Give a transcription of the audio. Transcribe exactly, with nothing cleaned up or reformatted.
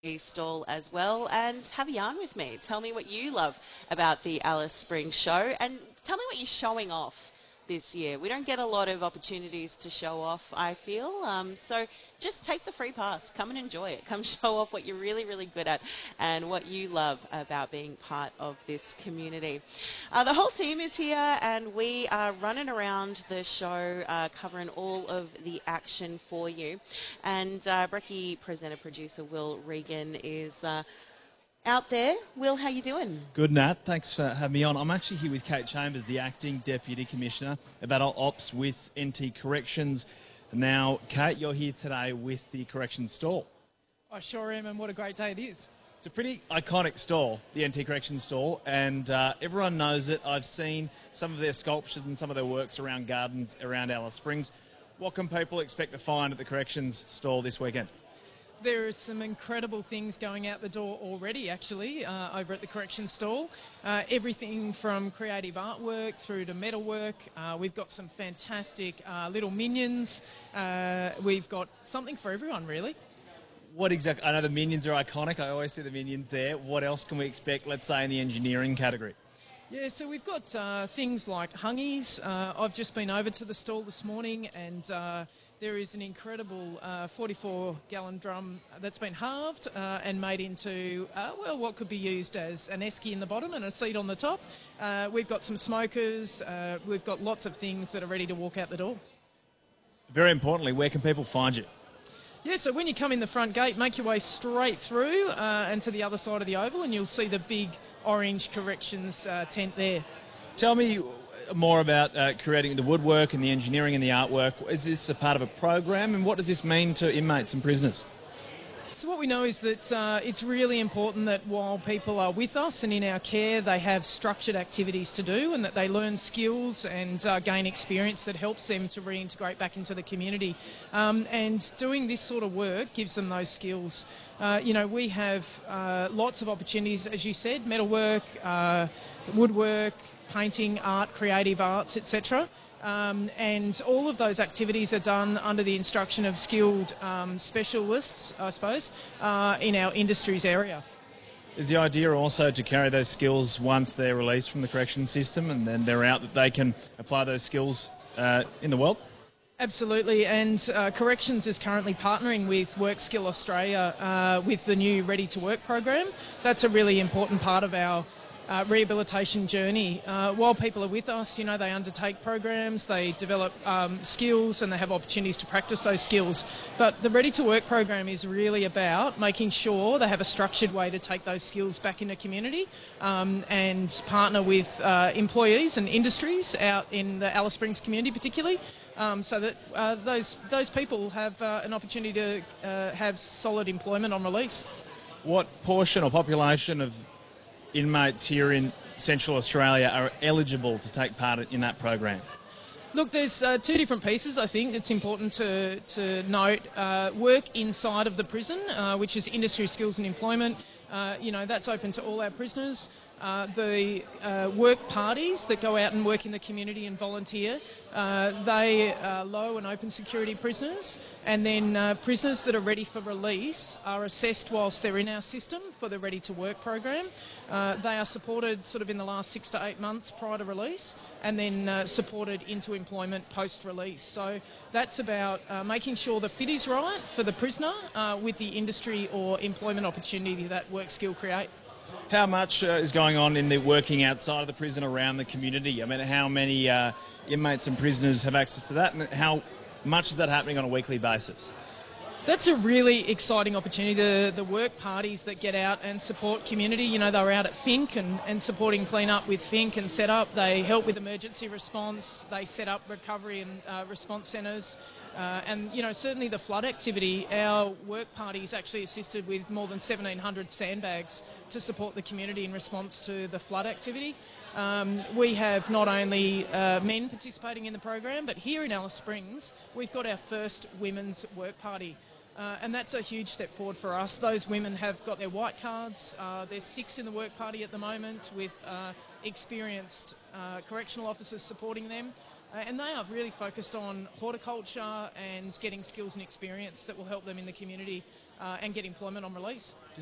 stall as well and have a yarn with me. Tell me what you love about the Alice Springs show and tell me what you're showing off this year. We don't get a lot of opportunities to show off, I feel. Um, so just take the free pass. Come and enjoy it. Come show off what you're really, really good at and what you love about being part of this community. Uh, the whole team is here and we are running around the show uh, covering all of the action for you. And uh, Brekkie presenter producer Will Regan is uh, out there. Will, how you doing? Good, Nat. Thanks for having me on. I'm actually here with Kate Chambers, the Acting Deputy Commissioner of Adult Ops with N T Corrections. Now, Kate, you're here today with the Corrections stall. I sure am, and what a great day it is. It's a pretty iconic stall, the N T Corrections stall, and uh, everyone knows it. I've seen some of their sculptures and some of their works around gardens around Alice Springs. What can people expect to find at the Corrections stall this weekend? There are some incredible things going out the door already, actually, uh, over at the Corrections stall. Uh, everything from creative artwork through to metalwork. Uh, we've got some fantastic uh, little minions. Uh, we've got something for everyone, really. What exactly? I know the minions are iconic. I always see the minions there. What else can we expect, let's say, in the engineering category? Yeah, so we've got uh, things like hungies. Uh, I've just been over to the stall this morning and uh, there is an incredible uh, forty-four gallon drum that's been halved uh, and made into, uh, well, what could be used as an esky in the bottom and a seat on the top. Uh, we've got some smokers. Uh, we've got lots of things that are ready to walk out the door. Very importantly, where can people find you? Yeah, so when you come in the front gate, make your way straight through uh, and to the other side of the oval and you'll see the big orange Corrections uh, tent there. Tell me more about uh, creating the woodwork and the engineering and the artwork. Is this a part of a program and what does this mean to inmates and prisoners? So what we know is that uh, it's really important that while people are with us and in our care, they have structured activities to do and that they learn skills and uh, gain experience that helps them to reintegrate back into the community. Um, and doing this sort of work gives them those skills. Uh, you know, we have uh, lots of opportunities, as you said, metalwork, uh, woodwork, painting, art, creative arts, et cetera. Um, and all of those activities are done under the instruction of skilled um, specialists, I suppose, uh, in our industries area. Is the idea also to carry those skills once they're released from the correction system and then they're out, that they can apply those skills uh, in the world? Absolutely, and uh, Corrections is currently partnering with WorkSkill Australia uh, with the new Ready to Work program. That's a really important part of our Uh, rehabilitation journey. Uh, while people are with us, you know, they undertake programs, they develop um, skills and they have opportunities to practice those skills. But the Ready to Work program is really about making sure they have a structured way to take those skills back into community um, and partner with uh, employees and industries out in the Alice Springs community particularly, um, so that uh, those, those people have uh, an opportunity to uh, have solid employment on release. What portion or population of inmates here in Central Australia are eligible to take part in that program? Look, there's uh, two different pieces, I think. It's important to, to note. Uh, work inside of the prison, uh, which is industry, skills and employment. Uh, you know, that's open to all our prisoners. Uh, the uh, work parties that go out and work in the community and volunteer, uh, they are low and open security prisoners, and then uh, prisoners that are ready for release are assessed whilst they're in our system for the Ready to Work program. Uh, they are supported sort of in the last six to eight months prior to release and then uh, supported into employment post-release. So that's about uh, making sure the fit is right for the prisoner uh, with the industry or employment opportunity that WorkSkill create. How much uh, is going on in the working outside of the prison around the community? I mean, how many uh, inmates and prisoners have access to that, and how much is that happening on a weekly basis? That's a really exciting opportunity. The, the work parties that get out and support community, you know, they were out at Fink and, and supporting clean up with Fink and set up. They help with emergency response. They set up recovery and uh, response centres. Uh, and, you know, certainly the flood activity, our work parties actually assisted with more than seventeen hundred sandbags to support the community in response to the flood activity. Um, we have not only uh, men participating in the program, but here in Alice Springs, we've got our first women's work party. Uh, and that's a huge step forward for us. Those women have got their white cards. Uh, there's six in the work party at the moment with uh, experienced uh, correctional officers supporting them. Uh, and they are really focused on horticulture and getting skills and experience that will help them in the community. uh, and get employment on release.